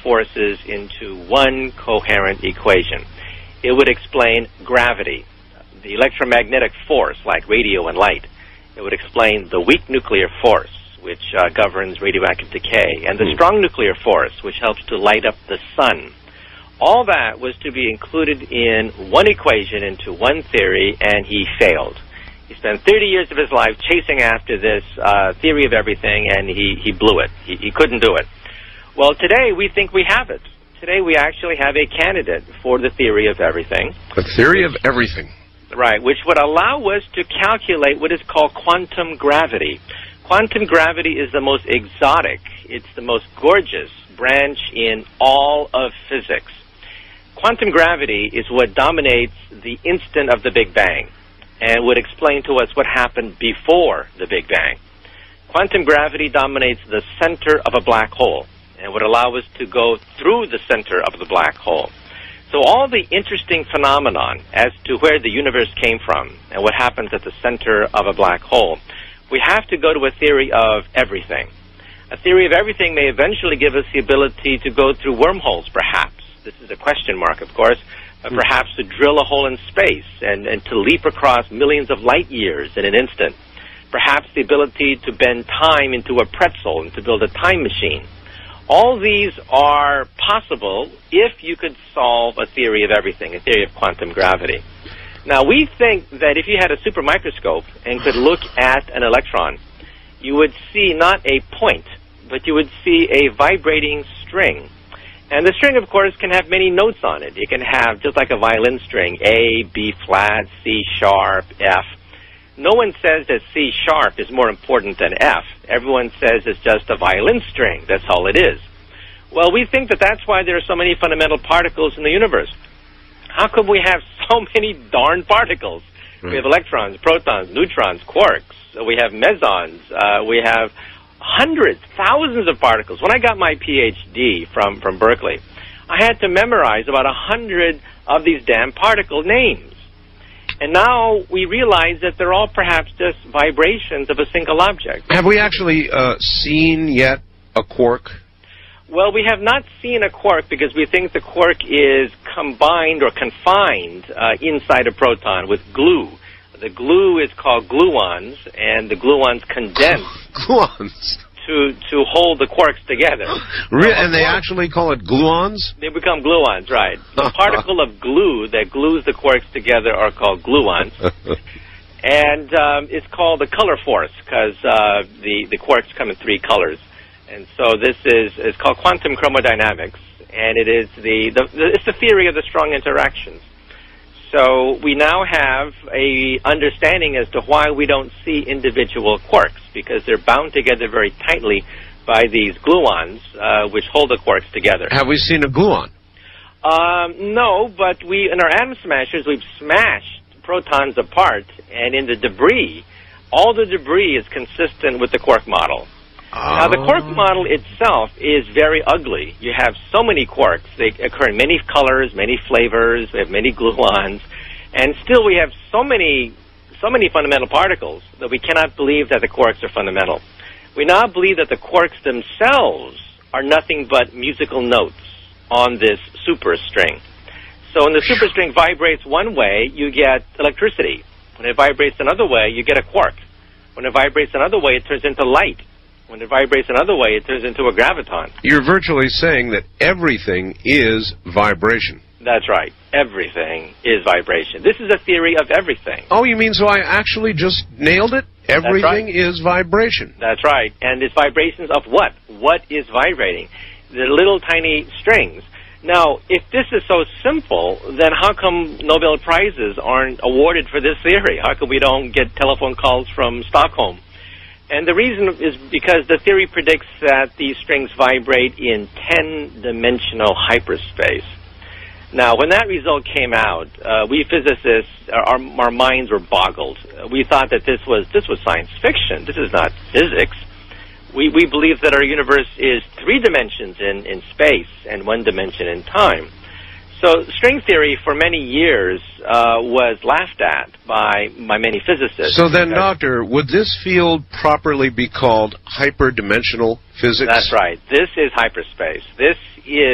forces into one coherent equation. It would explain gravity, the electromagnetic force like radio and light. It would explain the weak nuclear force, which governs radioactive decay, and the strong nuclear force, which helps to light up the sun. All that was to be included in one equation, into one theory, and he failed. He spent 30 years of his life chasing after this theory of everything, and he blew it. He couldn't do it. Well, today we think we have it. Today we actually have a candidate for the theory of everything. The theory of everything. Right, which would allow us to calculate what is called quantum gravity. Quantum gravity is the most exotic, it's the most gorgeous branch in all of physics. Quantum gravity is what dominates the instant of the Big Bang and would explain to us what happened before the Big Bang. Quantum gravity dominates the center of a black hole and would allow us to go through the center of the black hole. So all the interesting phenomenon as to where the universe came from and what happens at the center of a black hole, we have to go to a theory of everything. A theory of everything may eventually give us the ability to go through wormholes, perhaps. This is a question mark, of course, but perhaps to drill a hole in space and to leap across millions of light years in an instant. Perhaps the ability to bend time into a pretzel and to build a time machine. All these are possible if you could solve a theory of everything, a theory of quantum gravity. Now, we think that if you had a super microscope and could look at an electron, you would see not a point, but you would see a vibrating string. And the string, of course, can have many notes on it. It can have, just like a violin string, A, B flat, C sharp, F. No one says that C sharp is more important than F. Everyone says it's just a violin string. That's all it is. Well, we think that that's why there are so many fundamental particles in the universe. How could we have so many darn particles? Right. We have electrons, protons, neutrons, quarks. We have mesons. We have hundreds, thousands of particles. When I got my PhD from Berkeley, I had to memorize about 100 of these damn particle names. And now we realize that they're all perhaps just vibrations of a single object. Have we actually seen yet a quark? Well, we have not seen a quark because we think the quark is combined or confined inside a proton with glue. The glue is called gluons, and the gluons condense gluons to hold the quarks together. Really? And they actually call it gluons? They become gluons, right. The particle of glue that glues the quarks together are called gluons. And it's called the color force because the quarks come in 3 colors. And so this is called quantum chromodynamics, and it is it's the theory of the strong interactions. So we now have a understanding as to why we don't see individual quarks, because they're bound together very tightly by these gluons, which hold the quarks together. Have we seen a gluon? No, but in our atom smashers, we've smashed protons apart, and in the debris, all the debris is consistent with the quark model. Now, the quark model itself is very ugly. You have so many quarks. They occur in many colors, many flavors. We have many gluons. And still we have so many fundamental particles that we cannot believe that the quarks are fundamental. We now believe that the quarks themselves are nothing but musical notes on this superstring. So when the superstring vibrates one way, you get electricity. When it vibrates another way, you get a quark. When it vibrates another way, it turns into light. When it vibrates another way, it turns into a graviton. You're virtually saying that everything is vibration. That's right. Everything is vibration. This is a theory of everything. Oh, you mean so I actually just nailed it? Everything is vibration. That's right. And it's vibrations of what? What is vibrating? The little tiny strings. Now, if this is so simple, then how come Nobel Prizes aren't awarded for this theory? How come we don't get telephone calls from Stockholm? And the reason is because the theory predicts that these strings vibrate in 10-dimensional hyperspace. Now, when that result came out, we physicists, our minds were boggled. We thought that this was science fiction. This is not physics. We believe that our universe is 3 dimensions in space and 1 dimension in time. So string theory for many years was laughed at by many physicists. So then, Doctor, would this field properly be called hyperdimensional physics? That's right. This is hyperspace. This is